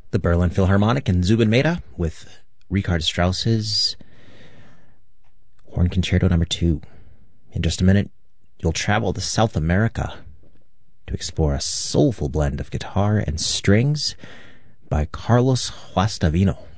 the Berlin Philharmonic and Zubin Mehta with Richard Strauss's Horn Concerto No. 2. In just a minute, you'll travel to South America to explore a soulful blend of guitar and strings by Carlos Guastavino.